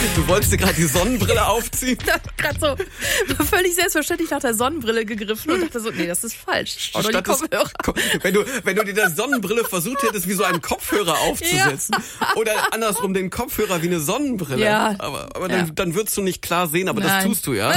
Du wolltest dir gerade die Sonnenbrille aufziehen? Ich habe gerade so völlig selbstverständlich nach der Sonnenbrille gegriffen und dachte so, nee, das ist falsch. Oder die Kopfhörer. Wenn du dir der Sonnenbrille versucht hättest, wie so einen Kopfhörer aufzusetzen. Ja. Oder andersrum den Kopfhörer wie eine Sonnenbrille. Ja. Aber dann würdest du nicht klar sehen, aber Nein. Das tust du, ja?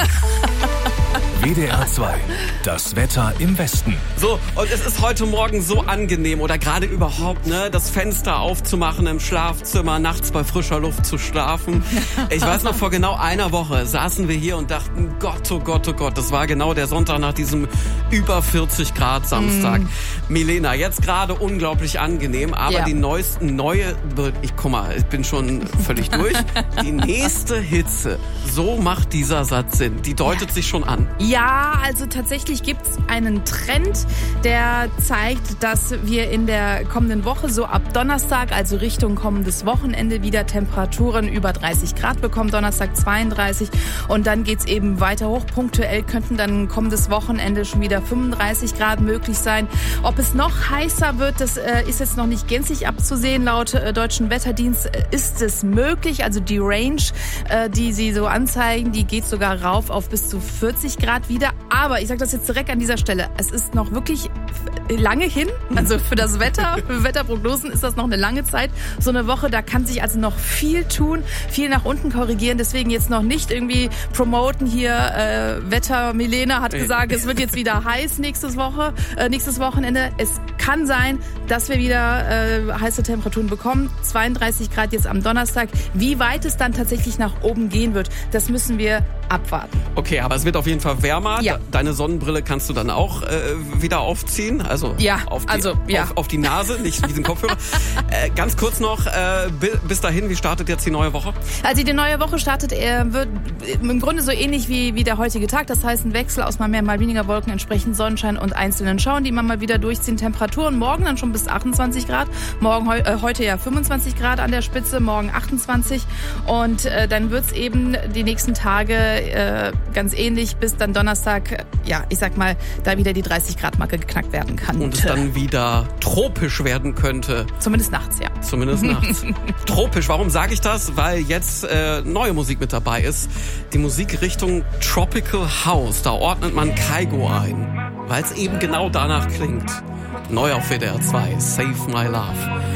WDR 2, das Wetter im Westen. So, und es ist heute Morgen so angenehm oder gerade überhaupt, ne, das Fenster aufzumachen im Schlafzimmer, nachts bei frischer Luft zu schlafen. Ich weiß noch, vor genau einer Woche saßen wir hier und dachten, Gott, oh Gott, oh Gott, das war genau der Sonntag nach diesem über 40 Grad Samstag. Milena, jetzt gerade unglaublich angenehm, aber die ich bin schon völlig durch. Die nächste Hitze, so macht dieser Satz Sinn. Die deutet sich schon an. Ja, also tatsächlich gibt's einen Trend, der zeigt, dass wir in der kommenden Woche so ab Donnerstag, also Richtung kommendes Wochenende, wieder Temperaturen über 30 Grad bekommen. Donnerstag 32 und dann geht's eben weiter hoch. Punktuell könnten dann kommendes Wochenende schon wieder 35 Grad möglich sein. Ob es noch heißer wird, das ist jetzt noch nicht gänzlich abzusehen. Laut Deutschen Wetterdienst ist es möglich. Also die Range, die sie so anzeigen, die geht sogar rauf auf bis zu 40 Grad wieder. Aber ich sage das jetzt direkt an dieser Stelle, es ist noch wirklich lange hin. Also für das Wetter, für Wetterprognosen ist das noch eine lange Zeit. So eine Woche, da kann sich also noch viel tun, viel nach unten korrigieren. Deswegen jetzt noch nicht irgendwie promoten hier. Wetter Milena hat gesagt, es wird jetzt wieder heiß nächstes Wochenende. Es kann sein, dass wir wieder heiße Temperaturen bekommen. 32 Grad jetzt am Donnerstag. Wie weit es dann tatsächlich nach oben gehen wird, das müssen wir abwarten. Okay, aber es wird auf jeden Fall wärmer. Ja. Deine Sonnenbrille kannst du dann auch wieder aufziehen. Also, auf die Nase, nicht diesen Kopfhörer. Ganz kurz noch, bis dahin, wie startet jetzt die neue Woche? Also die neue Woche wird im Grunde so ähnlich wie der heutige Tag. Das heißt, ein Wechsel aus mal mehr, mal weniger Wolken, entsprechend Sonnenschein und einzelnen Schauern, die immer mal wieder durchziehen. Temperaturen morgen dann schon bis 28 Grad. Heute ja 25 Grad an der Spitze, morgen 28. Und dann wird's eben die nächsten Tage ganz ähnlich, bis dann Donnerstag, ich sag mal, da wieder die 30-Grad-Marke geknackt werden kann. Und es dann wieder tropisch werden könnte. Zumindest nachts, ja. Zumindest nachts. Tropisch, warum sage ich das? Weil jetzt neue Musik mit dabei ist. Die Musikrichtung Tropical House. Da ordnet man Kygo ein. Weil es eben genau danach klingt. Neu auf WDR 2, Save My Love.